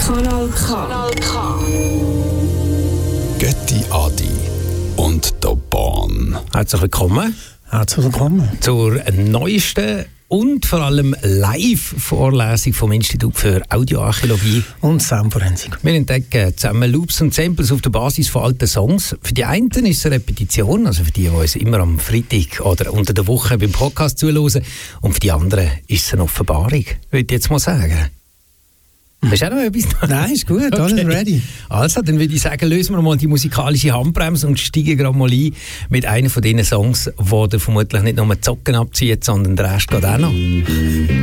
Kanal K. Götti Adi und der Bahn. Herzlich willkommen. Herzlich willkommen. Zur neuesten und vor allem Live-Vorlesung vom Institut für Audioarchäologie und Soundforensik. Wir entdecken zusammen Loops und Samples auf der Basis von alten Songs. Für die einen ist es eine Repetition, also für die uns immer am Freitag oder unter der Woche beim Podcast zuhören. Und für die anderen ist es eine Offenbarung, würde ich jetzt mal sagen. Hast du auch noch etwas? Nein, ist gut, alles ready. Also, dann würde ich sagen, lösen wir mal die musikalische Handbremse und steigen gerade mal ein mit einem von diesen Songs, wo der vermutlich nicht nur die Socken abzieht, sondern der Rest geht auch noch.